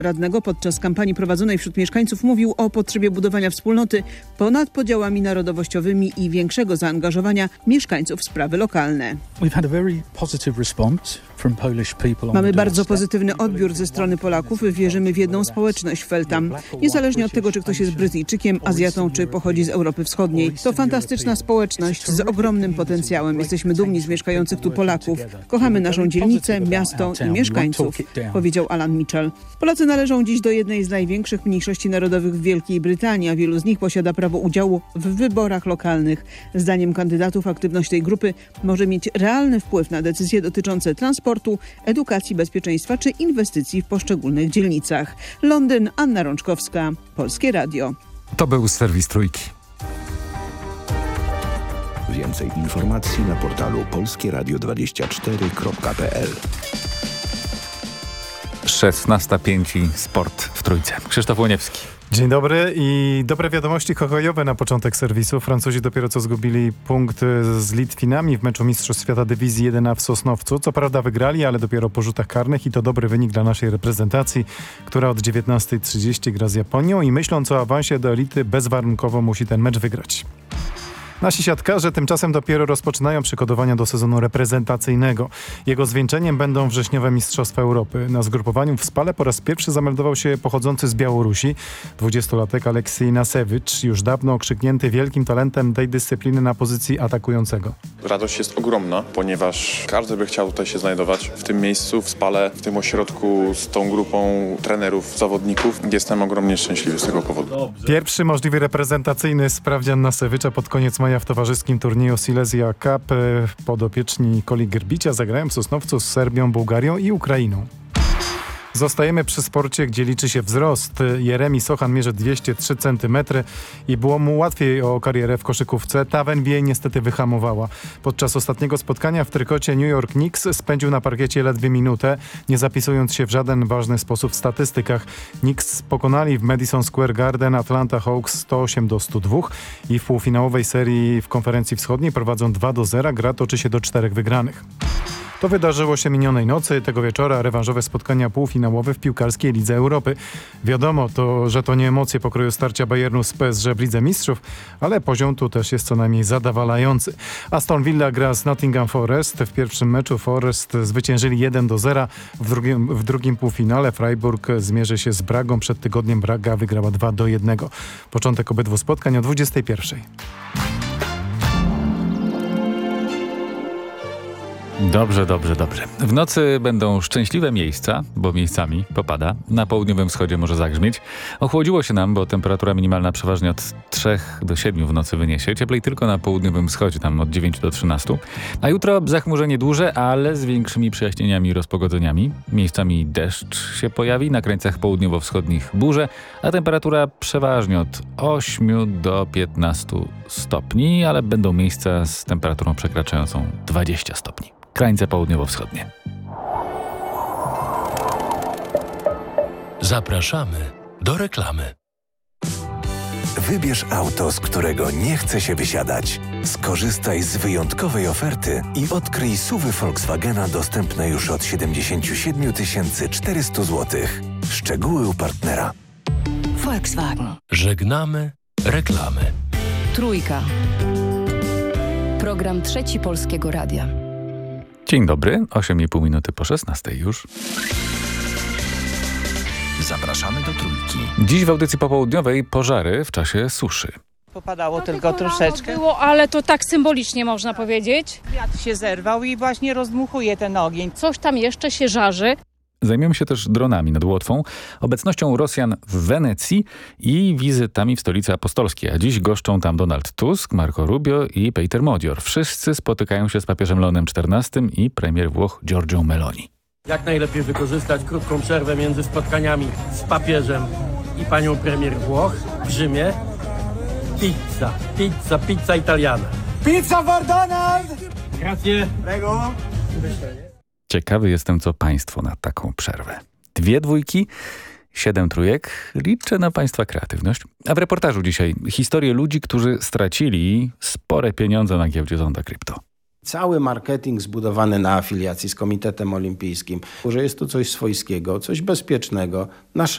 radnego podczas kampanii prowadzonej wśród mieszkańców mówił o potrzebie budowania wspólnoty ponad podziałami narodowościowymi i większego zaangażowania mieszkańców w sprawy lokalne. Mamy bardzo pozytywny odbiór ze strony Polaków. Wierzymy w jedną społeczność Feltham. Niezależnie od tego, czy ktoś jest Brytyjczykiem, Azjatą, czy pochodzi z Europy Wschodniej. To fantastyczna społeczność z ogromnym potencjałem. Jesteśmy dumni z mieszkających tu Polaków. Kochamy naszą dzielnicę, miasto i mieszkańców, powiedział Alan Mitchell. Polacy należą dziś do jednej z największych mniejszości narodowych w Wielkiej Brytanii, a wielu z nich posiada prawo udziału w wyborach lokalnych. Zdaniem kandydatów aktywność tej grupy może mieć realny wpływ na decyzje dotyczące transportu, edukacji, bezpieczeństwa czy inwestycji w poszczególnych dzielnicach. Londyn, Anna Rączkowska, Polskie Radio. To był serwis Trójki. Więcej informacji na portalu polskieradio24.pl. 16:05 Sport w Trójce. Krzysztof Łoniewski. Dzień dobry i dobre wiadomości hokejowe na początek serwisu. Francuzi dopiero co zgubili punkt z Litwinami w meczu Mistrzostw Świata Dywizji 1 w Sosnowcu. Co prawda wygrali, ale dopiero po rzutach karnych i to dobry wynik dla naszej reprezentacji, która od 19:30 gra z Japonią i myśląc o awansie do elity bezwarunkowo musi ten mecz wygrać. Nasi siatkarze tymczasem dopiero rozpoczynają przygotowania do sezonu reprezentacyjnego. Jego zwieńczeniem będą wrześniowe Mistrzostwa Europy. Na zgrupowaniu w Spale po raz pierwszy zameldował się pochodzący z Białorusi 20-latek Aleksiej Nasewicz, już dawno okrzyknięty wielkim talentem tej dyscypliny na pozycji atakującego. Radość jest ogromna, ponieważ każdy by chciał tutaj się znajdować w tym miejscu, w Spale, w tym ośrodku z tą grupą trenerów, zawodników. Jestem ogromnie szczęśliwy z tego powodu. Pierwszy możliwy reprezentacyjny sprawdzian Nasewicza pod koniec maja w towarzyskim turnieju Silesia Cup. Podopieczni Koli Grbicia zagrają w Sosnowcu z Serbią, Bułgarią i Ukrainą. Zostajemy przy sporcie, gdzie liczy się wzrost. Jeremi Sochan mierzy 203 cm i było mu łatwiej o karierę w koszykówce. Ta w NBA niestety wyhamowała. Podczas ostatniego spotkania w trykocie New York Knicks spędził na parkiecie ledwie minutę, nie zapisując się w żaden ważny sposób w statystykach. Knicks pokonali w Madison Square Garden Atlanta Hawks 108-102 i w półfinałowej serii w Konferencji Wschodniej prowadzą 2-0. Gra toczy się do 4 wygranych. To wydarzyło się minionej nocy. Tego wieczora rewanżowe spotkania półfinałowe w piłkarskiej Lidze Europy. Wiadomo, że to nie emocje pokroju starcia Bayernu z PSG w Lidze Mistrzów, ale poziom tu też jest co najmniej zadowalający. Aston Villa gra z Nottingham Forest. W pierwszym meczu Forest zwyciężyli 1-0. W drugim półfinale Freiburg zmierzy się z Bragą. Przed tygodniem Braga wygrała 2-1. Początek obydwu spotkań o 21:00. Dobrze. W nocy będą szczęśliwe miejsca, bo miejscami popada. Na południowym wschodzie może zagrzmieć. Ochłodziło się nam, bo temperatura minimalna przeważnie od 3 do 7 w nocy wyniesie. Cieplej tylko na południowym wschodzie, tam od 9 do 13. A jutro zachmurzenie duże, ale z większymi przejaśnieniami i rozpogodzeniami. Miejscami deszcz się pojawi, na krańcach południowo-wschodnich burze, a temperatura przeważnie od 8 do 15 stopni, ale będą miejsca z temperaturą przekraczającą 20 stopni. Krańce południowo-wschodnie. Zapraszamy do reklamy. Wybierz auto, z którego nie chce się wysiadać. Skorzystaj z wyjątkowej oferty i odkryj SUV-y Volkswagena dostępne już od 77 400 zł. Szczegóły u partnera. Volkswagen. Żegnamy reklamy. Trójka. Program Trzeci Polskiego Radia. Dzień dobry, 8,5 minuty po 16 już. Zapraszamy do Trójki. Dziś w audycji popołudniowej pożary w czasie suszy. Popadało tylko troszeczkę. Było, ale to tak symbolicznie można powiedzieć. Wiatr się zerwał i właśnie rozdmuchuje ten ogień. Coś tam jeszcze się żarzy. Zajmiemy się też dronami nad Łotwą, obecnością Rosjan w Wenecji i wizytami w stolicy apostolskiej. A dziś goszczą tam Donald Tusk, Marco Rubio i Peter Modior. Wszyscy spotykają się z papieżem Leonem XIV i premier Włoch Giorgią Meloni. Jak najlepiej wykorzystać krótką przerwę między spotkaniami z papieżem i panią premier Włoch w Rzymie? Pizza italiana. Pizza for Donald! Grazie. Prego. Ciekawy jestem, co państwo na taką przerwę. 2 dwójki, 7 trójek. Liczę na państwa kreatywność. A w reportażu dzisiaj historie ludzi, którzy stracili spore pieniądze na giełdzie Zonda Krypto. Cały marketing zbudowany na afiliacji z Komitetem Olimpijskim, że jest to coś swojskiego, coś bezpiecznego. Nasz